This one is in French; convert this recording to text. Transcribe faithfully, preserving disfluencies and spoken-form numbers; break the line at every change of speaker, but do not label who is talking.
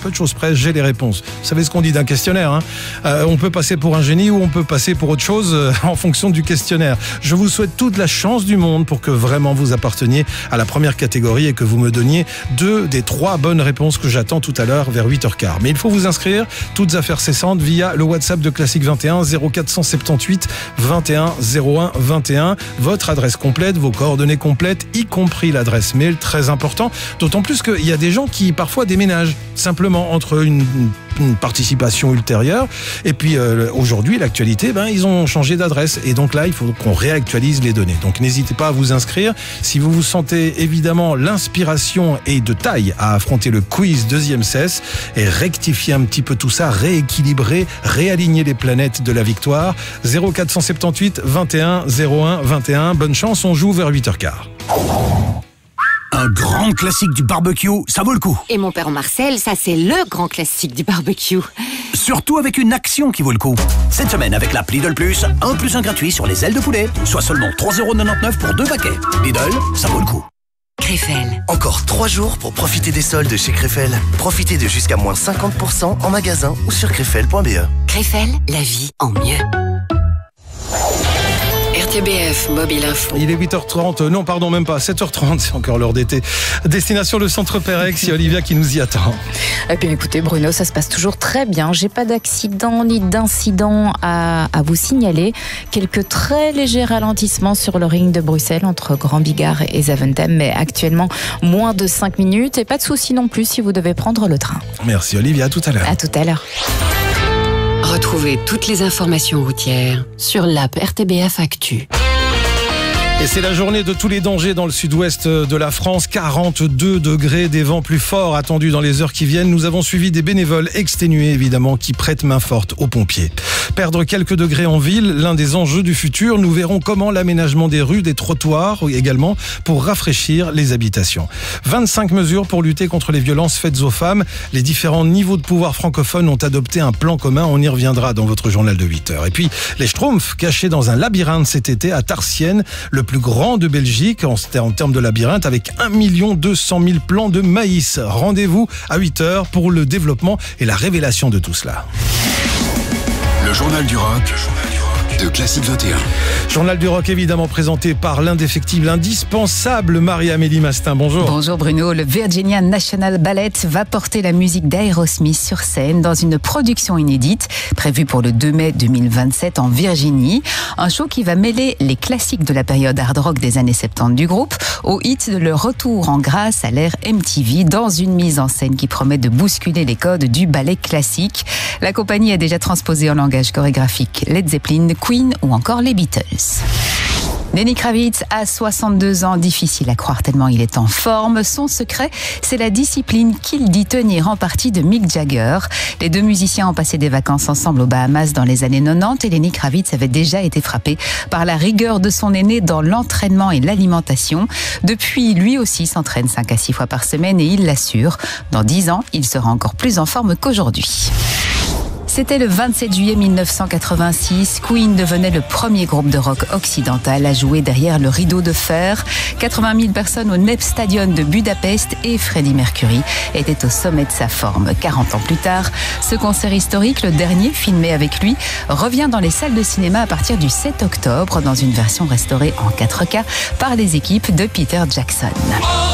peu de choses près, j'ai les réponses. Vous savez ce qu'on dit d'un questionnaire, hein euh, on peut passer pour un génie ou on peut passer pour autre chose euh, en fonction du questionnaire. Je vous souhaite toute la chance du monde pour que vraiment vous apparteniez à la première catégorie et que vous me donniez deux des trois bonnes réponses que j'attends tout à l'heure vers huit heures quinze. Mais il faut vous inscrire, toutes affaires cessantes, via le WhatsApp de Classique vingt et un, zéro quatre cent soixante-dix-huit vingt et un zéro un vingt et un. Votre adresse complète, vos coordonnées complètes, y compris l'adresse mail, très important. D'autant plus qu'il y a des gens qui parfois déménagent simplement entre une, une participation ultérieure et puis euh, aujourd'hui l'actualité, ben, ils ont changé d'adresse et donc là il faut qu'on réactualise les données. Donc n'hésitez pas à vous inscrire si vous vous sentez évidemment l'inspiration et de taille à affronter le quiz deuxième cesse et rectifier un petit peu tout ça, rééquilibrer, réaligner les planètes de la victoire. Zéro quatre cent soixante-dix-huit vingt et un zéro un vingt et un. Bonne chance, on joue vers huit heures quinze.
Un grand classique du barbecue, ça vaut le coup.
Et mon père Marcel, ça c'est le grand classique du barbecue.
Surtout avec une action qui vaut le coup. Cette semaine avec l'app Lidl Plus, un plus un gratuit sur les ailes de poulet, soit seulement trois euros quatre-vingt-dix-neuf pour deux paquets. Lidl, ça vaut le coup.
Krefel. Encore trois jours pour profiter des soldes chez Krefel. Profitez de jusqu'à moins cinquante pour cent en magasin ou sur krefel point b e.
Krefel, la vie en mieux. R T B F Mobile Info.
Il est huit heures trente, non pardon même pas, sept heures trente, c'est encore l'heure d'été. Destination le centre Pérex, c'est Olivia qui nous y attend.
Et puis écoutez Bruno, ça se passe toujours très bien. J'ai pas d'accident ni d'incident à, à vous signaler. Quelques très légers ralentissements sur le ring de Bruxelles entre Grand Bigard et Zaventem, mais actuellement moins de cinq minutes et pas de souci non plus si vous devez prendre le train.
Merci Olivia, à tout à l'heure.
À tout à l'heure.
Retrouvez toutes les informations routières sur l'app R T B F Actu.
Et c'est la journée de tous les dangers dans le sud-ouest de la France. quarante-deux degrés, des vents plus forts attendus dans les heures qui viennent. Nous avons suivi des bénévoles exténués, évidemment, qui prêtent main forte aux pompiers. Perdre quelques degrés en ville, l'un des enjeux du futur. Nous verrons comment l'aménagement des rues, des trottoirs également, pour rafraîchir les habitations. vingt-cinq mesures pour lutter contre les violences faites aux femmes. Les différents niveaux de pouvoir francophones ont adopté un plan commun. On y reviendra dans votre journal de huit heures. Et puis, les Schtroumpfs, cachés dans un labyrinthe cet été à Tarsienne, le plus grand de Belgique en, en termes de labyrinthe, avec un million deux cent mille plants de maïs. Rendez-vous à huit heures pour le développement et la révélation de tout cela.
Le journal du rock de Classique vingt et un.
Journal du rock évidemment présenté par l'indéfectible, indispensable Marie-Amélie Mastin. Bonjour.
Bonjour Bruno. Le Virginia National Ballet va porter la musique d'Aerosmith sur scène dans une production inédite prévue pour le deux mai deux mille vingt-sept en Virginie. Un show qui va mêler les classiques de la période hard rock des années soixante-dix du groupe au hit de leur retour en grâce à l'ère M T V dans une mise en scène qui promet de bousculer les codes du ballet classique. La compagnie a déjà transposé en langage chorégraphique Led Zeppelin, Queen ou encore les Beatles. Lenny Kravitz a soixante-deux ans, difficile à croire tellement il est en forme. Son secret, c'est la discipline qu'il dit tenir en partie de Mick Jagger. Les deux musiciens ont passé des vacances ensemble aux Bahamas dans les années quatre-vingt-dix et Lenny Kravitz avait déjà été frappé par la rigueur de son aîné dans l'entraînement et l'alimentation. Depuis, lui aussi s'entraîne cinq à six fois par semaine et il l'assure. Dans dix ans, il sera encore plus en forme qu'aujourd'hui. C'était le vingt-sept juillet mille neuf cent quatre-vingt-six. Queen devenait le premier groupe de rock occidental à jouer derrière le rideau de fer. quatre-vingt mille personnes au Nep Stadion de Budapest et Freddie Mercury était au sommet de sa forme. quarante ans plus tard, ce concert historique, le dernier filmé avec lui, revient dans les salles de cinéma à partir du sept octobre dans une version restaurée en quatre K par les équipes de Peter Jackson.